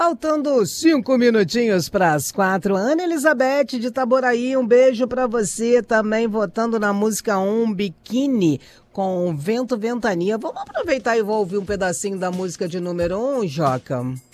Faltando 5 minutinhos para as 4. Ana Elizabeth de Itaboraí, um beijo para você também, votando na música 1, Biquíni, com Vento Ventania. Vamos aproveitar e vou ouvir um pedacinho da música de número 1, Joca?